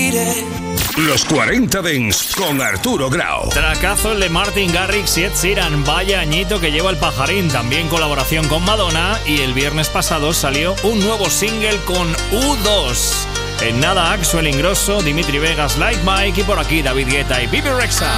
Los 40 Dents con Arturo Grau. Tracazo el de Martin Garrix y Ed Sheeran. Vaya añito que lleva el pajarín. También colaboración con Madonna. Y el viernes pasado salió un nuevo single con U2. En nada, Axel Ingrosso, Dimitri Vegas, Like Mike y por aquí David Guetta y Bibi Rexha.